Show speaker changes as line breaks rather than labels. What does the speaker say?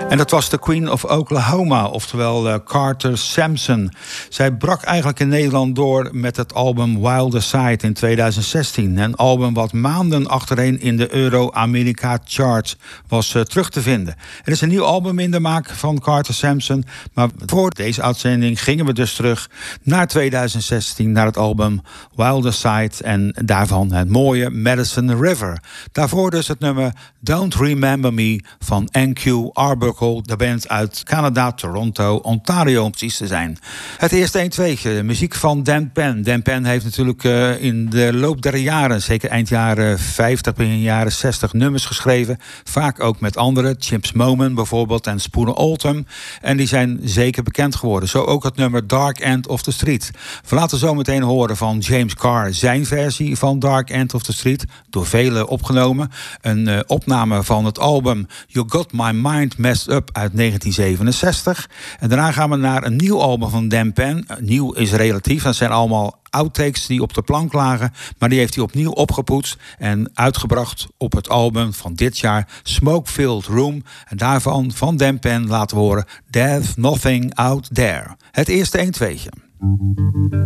En dat was de Queen of Oklahoma, oftewel Carter Sampson. Zij brak eigenlijk in Nederland door met het album Wilder Side in 2016. Een album wat maanden achtereen in de Euro-Amerika charts was terug te vinden. Er is een nieuw album in de maak van Carter Sampson. Maar voor deze uitzending gingen we dus terug naar 2016, naar het album Wilder Side. En daarvan het mooie Madison River. Daarvoor dus het nummer Don't Remember Me van NQ Arbuckle, de band uit Canada, Toronto, Ontario om precies te zijn. Het eerste 1-2'tje, muziek van Dan Penn. Dan Penn heeft natuurlijk in de loop der jaren, zeker eind jaren 50, begin jaren 60, nummers geschreven. Vaak ook met anderen, Chips Moman bijvoorbeeld en Spooner Oldham. En die zijn zeker bekend geworden. Zo ook het nummer Dark End of the Street. We laten zo meteen horen van James Carr zijn versie van Dark End of the Street, door velen opgenomen. Een opname van het album You Got My Mind Messed Up uit 1967. En daarna gaan we naar een nieuw album van Dan Penn. Nieuw is relatief, dat zijn allemaal outtakes die op de plank lagen, maar die heeft hij opnieuw opgepoetst en uitgebracht op het album van dit jaar, Smoke Filled Room. En daarvan, van Dan Penn, laten we horen There's Nothing Out There. Het eerste 1-2'tje.